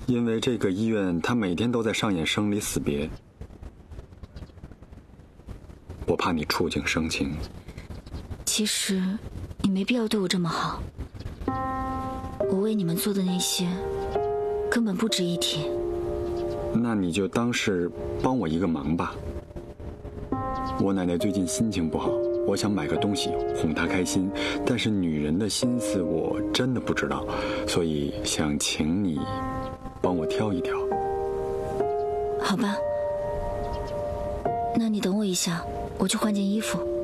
因为这个医院他每天都在上演生离死别，我怕你触景生情。 其实你没必要对我这么好，我为你们做的那些根本不值一提。 那你就当是帮我一个忙吧。我奶奶最近心情不好，我想买个东西哄她开心，但是女人的心思我真的不知道，所以想请你帮我挑一挑。 好吧，那你等我一下，我去换件衣服。